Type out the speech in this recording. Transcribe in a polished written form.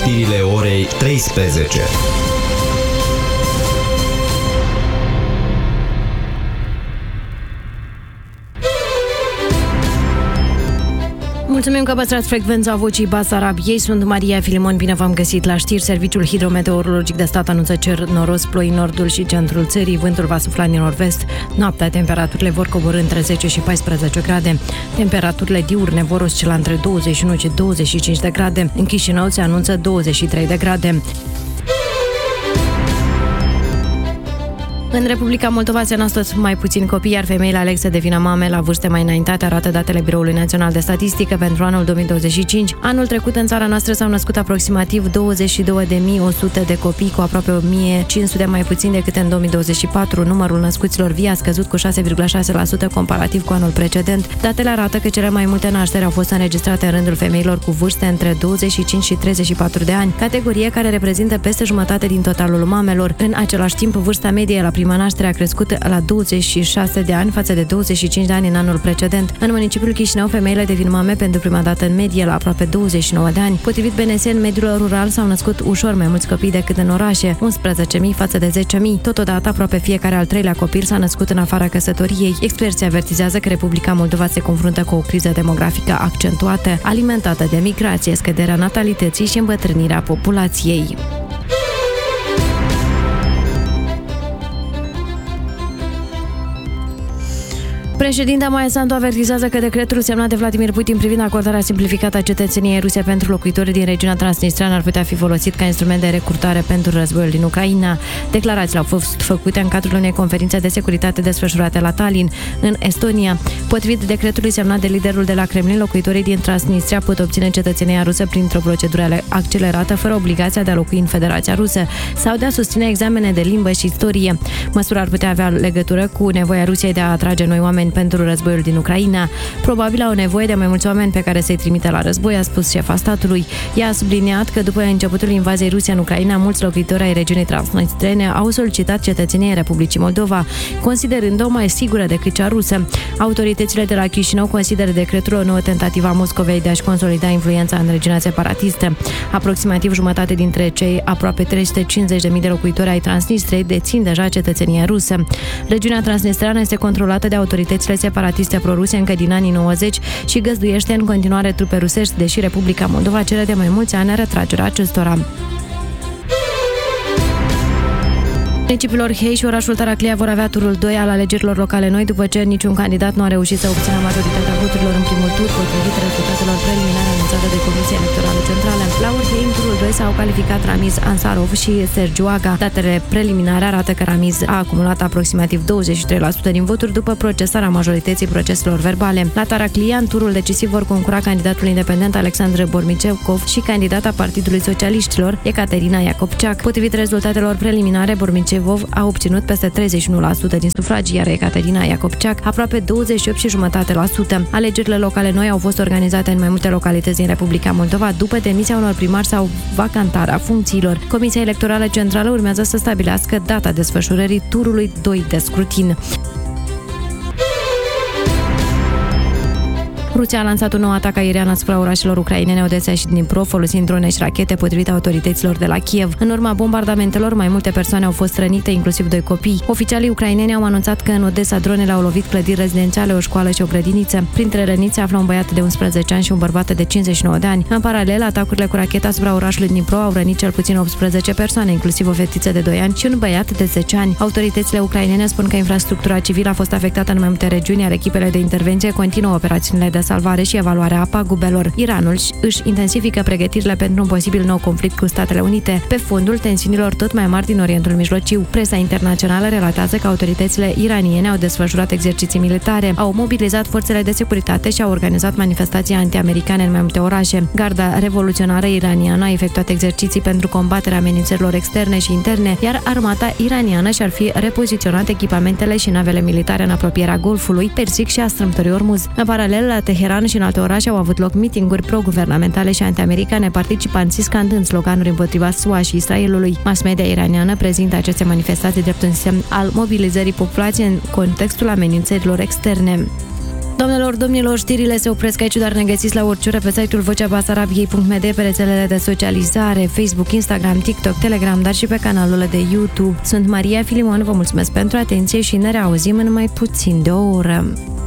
știrile orei 13. Mulțumim că păstrați frecvența Vocii Basarabiei. Sunt Maria Filimon, bine v-am găsit la știri. Serviciul hidrometeorologic de stat anunță cer noros, ploi în nordul și centrul țării. Vântul va sufla din nord-vest. Noaptea temperaturile vor coborî între 10 și 14 grade. Temperaturile diurne vor oscila între 21 și 25 de grade. În Chișinău se anunță 23 de grade. În Republica Moldova se nasc tot mai puțini copii, iar femeile aleg să devină mame la vârste mai înaintate, arată datele Biroului Național de Statistică pentru anul 2025. Anul trecut în țara noastră s-au născut aproximativ 22.100 de copii, cu aproape 1.500 mai puțin decât în 2024. Numărul născuților vii a scăzut cu 6,6% comparativ cu anul precedent. Datele arată că cele mai multe nașteri au fost înregistrate în rândul femeilor cu vârste între 25 și 34 de ani, categorie care reprezintă peste jumătate din totalul mamelor. În același timp, vârsta medie la prima naștere a crescut la 26 de ani față de 25 de ani în anul precedent. În municipiul Chișinău, femeile devin mame pentru prima dată în medie la aproape 29 de ani. Potrivit BNS, în mediul rural s-au născut ușor mai mulți copii decât în orașe, 11.000 față de 10.000. Totodată, aproape fiecare al treilea copil s-a născut în afara căsătoriei. Experții avertizează că Republica Moldova se confruntă cu o criză demografică accentuată, alimentată de migrație, scăderea natalității și îmbătrânirea populației. Președinta Maia Sandu avertizează că decretul semnat de Vladimir Putin privind acordarea simplificată a cetățeniei ruse pentru locuitorii din regiunea transnistreană ar putea fi folosit ca instrument de recrutare pentru războiul din Ucraina. Declarațiile au fost făcute în cadrul unei conferințe de securitate desfășurate la Tallinn, în Estonia. Potrivit decretului semnat de liderul de la Kremlin, locuitorii din Transnistria pot obține cetățenia rusă printr-o procedură accelerată, fără obligația de a locui în Federația Rusă sau de a susține examene de limbă și istorie. Măsura ar putea avea legătură cu nevoia Rusiei de a atrage noi oameni pentru războiul din Ucraina. Probabil au nevoie de mai mulți oameni pe care să-i trimite la război, a spus șefa statului. Ea a subliniat că după începutul invaziei Rusiei în Ucraina, mulți locuitori ai regiunii transnistrene au solicitat cetățenia Republicii Moldova, considerând-o mai sigură decât cea rusă. Autoritățile de la Chișinău consideră decretul o nouă tentativă a Moscovei de a-și consolida influența în regiunea separatistă. Aproximativ jumătate dintre cei aproape 350.000 de locuitori ai Transnistriei dețin deja cetățenia rusă. Regiunea transnistreană este controlată de autoritățile separatiste proruse încă din anii 90 și găzduiește în continuare trupe rusești, deși Republica Moldova cere de mai mulți ani retragerea acestora. Municipiul Orhei și orașul Taraclia vor avea turul 2 al alegerilor locale noi, după ce niciun candidat nu a reușit să obțină majoritatea voturilor în primul tur, potrivit rezultatelor preliminare anunțate de Comisia Electorală Centrală. La Orhei, în turul 2 s-au calificat Ramiz Ansarov și Sergiu Aga. Datele preliminare arată că Ramiz a acumulat aproximativ 23% din voturi după procesarea majorității proceselor verbale. La Taraclia, în turul decisiv vor concura candidatul independent Alexandru Bormicevcov și candidata Partidului Socialiștilor, Ecaterina Iacobceac. Potrivit rezultatelor preliminare, Bormicevcov a obținut peste 31% din sufragii, iar Ecaterina Iacobceac aproape 28,5%. Alegerile locale noi au fost organizate în mai multe localități din Republica Moldova după demisia unor primari sau vacantarea funcțiilor. Comisia Electorală Centrală urmează să stabilească data desfășurării turului 2 de scrutin. Rusia a lansat un nou atac aerian asupra orașelor ucrainene Odessa și Dnipro, folosind drone și rachete, potrivit autorităților de la Kiev. În urma bombardamentelor, mai multe persoane au fost rănite, inclusiv 2 copii. Oficialii ucraineni au anunțat că în Odessa dronele au lovit clădiri rezidențiale, o școală și o grădiniță. Printre răniți se află un băiat de 11 ani și un bărbat de 59 de ani. În paralel, atacurile cu racheta asupra orașului Dnipro au rănit cel puțin 18 persoane, inclusiv o fetiță de 2 ani și un băiat de 10 ani. Autoritățile ucrainene spun că infrastructura civilă a fost afectată în mai multe regiuni, iar echipele de intervenție continuă operațiunile de salvare și evaluarea pagubelor. Iranul își intensifică pregătirile pentru un posibil nou conflict cu Statele Unite, pe fondul tensiunilor tot mai mari din Orientul Mijlociu. Presa internațională relatează că autoritățile iraniene au desfășurat exerciții militare, au mobilizat forțele de securitate și au organizat manifestații anti-americane în mai multe orașe. Garda revoluționară iraniană a efectuat exerciții pentru combaterea amenințărilor externe și interne, iar armata iraniană și-ar fi repoziționat echipamentele și navele militare în apropierea Golfului Persic și a strâmtorii Ormuz. În paralel, la Teheran și în alte orașe au avut loc mitinguri pro-guvernamentale și anti-americane, participanții scandând sloganuri împotriva SUA și Israelului. Mass media iraniană prezintă aceste manifestații drept un semn al mobilizării populației în contextul amenințărilor externe. Doamnelor, domnilor, știrile se opresc aici, dar ne găsiți la orice oră pe site-ul vocea-basarabiei.md, pe rețelele de socializare, Facebook, Instagram, TikTok, Telegram, dar și pe canalul de YouTube. Sunt Maria Filimon, vă mulțumesc pentru atenție și ne reauzim în mai puțin de o oră.